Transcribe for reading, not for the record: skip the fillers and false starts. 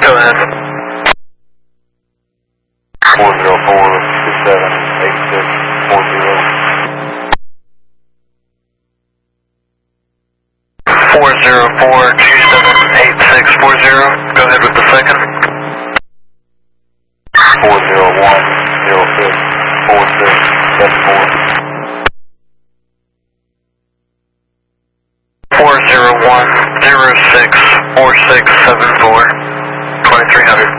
Go ahead. 404-278640. Go ahead with the second. 401-06-4674. 401-06-4674. 2300.